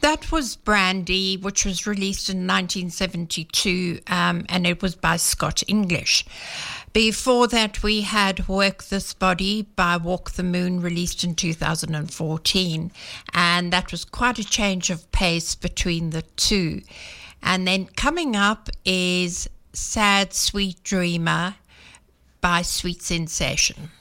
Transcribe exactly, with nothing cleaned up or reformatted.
That was Brandy, which was released in nineteen seventy-two, um, and it was by Scott English. Before that, we had Work This Body by Walk the Moon, released in two thousand fourteen, and that was quite a change of pace between the two. And then coming up is Sad Sweet Dreamer by Sweet Sensation.